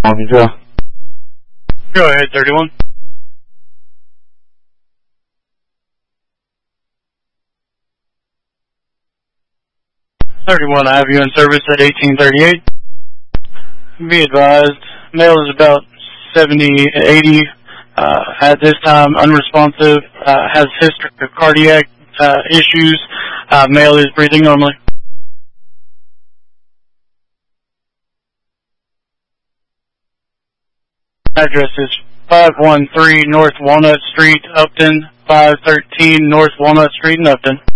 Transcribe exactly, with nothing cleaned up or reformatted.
Go ahead, thirty-one. thirty-one, I have you in service at eighteen thirty-eight. Be advised, male is about seventy, eighty, uh, at this time, unresponsive, uh, has history of cardiac uh, issues. Uh, male is breathing normally. Address is five one three North Walnut Street, Upton, five thirteen North Walnut Street in Upton.